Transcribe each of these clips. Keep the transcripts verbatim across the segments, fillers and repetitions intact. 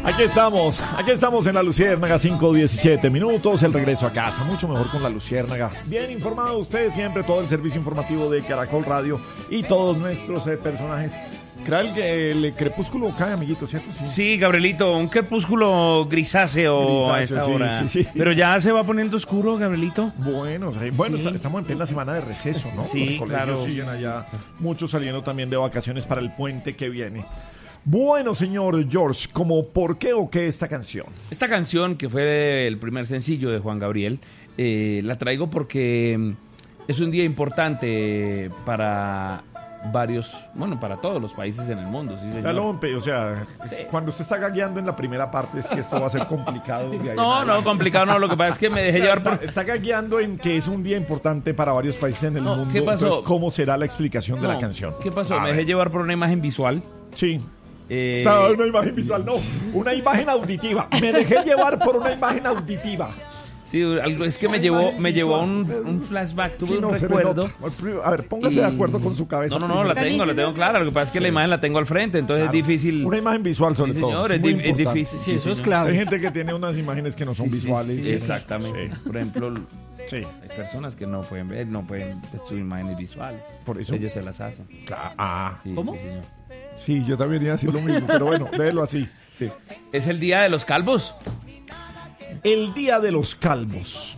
Aquí estamos, aquí estamos en la Luciérnaga, cinco diecisiete minutos, el regreso a casa, mucho mejor con la Luciérnaga. Bien informado usted siempre, todo el servicio informativo de Caracol Radio y todos nuestros eh, personajes. Creo que el crepúsculo cae, amiguito, ¿cierto? Sí, sí, Gabrielito, un crepúsculo grisáceo, grisáceo a esta sí, hora. Sí, sí. Pero ya se va poniendo oscuro, Gabrielito. Bueno, bueno, sí. Estamos en plena semana de receso, ¿no? Sí, los colegios claro. siguen allá, muchos saliendo también de vacaciones para el puente que viene. Bueno, señor George, ¿cómo por qué o qué esta canción? Esta canción, que fue el primer sencillo de Juan Gabriel, eh, la traigo porque es un día importante para varios, bueno, para todos los países en el mundo, sí, señor. Claro, o sea, sí. Cuando usted está gagueando en la primera parte es que esto va a ser complicado. Sí. No, no, complicado no, lo que pasa es que me dejé o sea, llevar está, por... Está gagueando en que es un día importante para varios países en el no, mundo. ¿qué pasó? Entonces, ¿cómo será la explicación de no, la canción? ¿Qué pasó? A me ver. dejé llevar por una imagen visual. Sí. Eh... Claro, una imagen visual, no, una imagen auditiva. Me dejé llevar por una imagen auditiva. Sí, es que me llevó, me llevó a un, un flashback, tuve sí, no, un recuerdo. A ver, póngase y... de acuerdo con su cabeza. No, no, no, la tengo, la tengo clara. Lo que pasa es que sí. la imagen la tengo al frente, entonces claro. es difícil. Una imagen visual sobre sí, todo. Señor, es, di es difícil. Sí, eso es clave. Hay gente que tiene unas imágenes que no son sí, visuales. Sí, sí, exactamente. Sí. Por ejemplo, sí. hay personas que no pueden ver, no pueden sus imágenes visuales. Por eso ellos se las hacen. Claro. Ah, sí, ¿cómo? Sí, señor. Sí, yo también iba a decir lo mismo, pero bueno, déjelo así. Sí. Es el día de los calvos. El día de los calvos.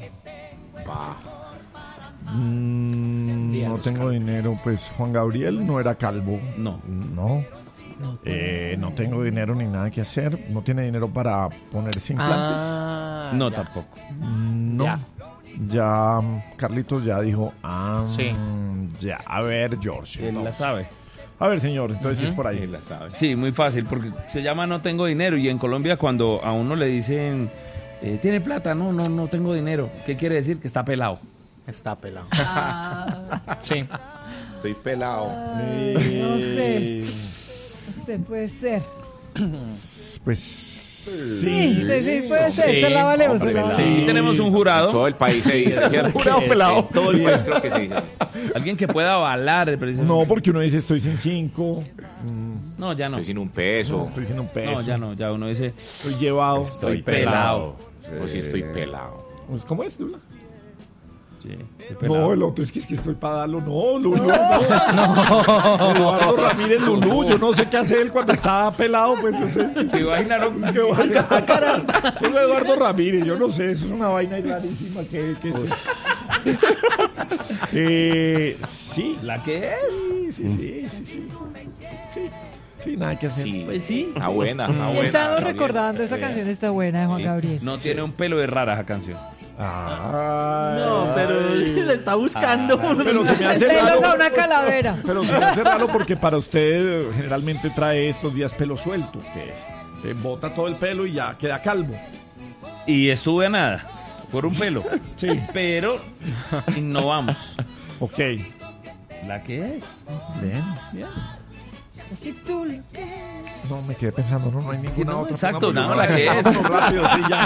Mm, no tengo calvos. dinero, pues Juan Gabriel no era calvo. No. No. No, eh, no tengo dinero ni nada que hacer. No tiene dinero para ponerse implantes. Ah, no, ya. tampoco. No. Ya. ya Carlitos ya dijo. Ah, sí. Ya, a ver, George. Él no. la sabe. A ver, señor, entonces uh-huh. es por ahí. Él la sabe. Sí, muy fácil, porque se llama No tengo dinero. Y en Colombia, cuando a uno le dicen eh, ¿tiene plata? No, no, no tengo dinero. ¿Qué quiere decir? Que está pelado. Está pelado. Ah. Sí. Estoy pelado. Ay, no sé. Usted puede ser. Pues sí, sí, sí, puede ser. Sí, se la valemos, hombre, se la sí, valemos. tenemos un jurado. En todo el país se dice, ¿cierto? Jurado pelado. En todo el país creo que se dice así. Alguien que pueda avalar precisamente. No, porque uno dice estoy sin cinco. Mm. No, ya no. Estoy sin un peso. No, estoy sin un peso. No, ya no, ya uno dice estoy llevado. Estoy, estoy pelado. pelado. Pues sí, estoy pelado. ¿Cómo es, Lula? Sí, no, el otro es que es que estoy para darlo. No, Lulú. No. no. Eduardo Ramírez Lulú. Yo no sé qué hace él cuando está pelado. Pues no sé. ¿Qué vaina? No? ¿Qué vaina? Eso es Eduardo Ramírez. Yo no sé. Eso es una vaina rarísima. que, que es eh, sí. ¿La que es? Sí, sí, sí. Sí, sí. sí. Sí, nada que hacer. Sí. Pues sí. Está buena, está buena. Estamos recordando, esa canción está buena de Juan sí. Gabriel. No tiene un pelo de rara esa canción. Ay, no, pero se está buscando. Ay, pero se me hace raro. raro. Una calavera. Pero se me hace raro porque para usted generalmente trae estos días pelo suelto, que es, se bota todo el pelo y ya queda calvo. Y estuve a nada, por un pelo. Sí. Pero innovamos. Ok. ¿La que es? Bien, bien. Si tú... No, me quedé pensando, no, no hay ninguna no, otra. Exacto, no, no, la que es. Rápido, sí, ya.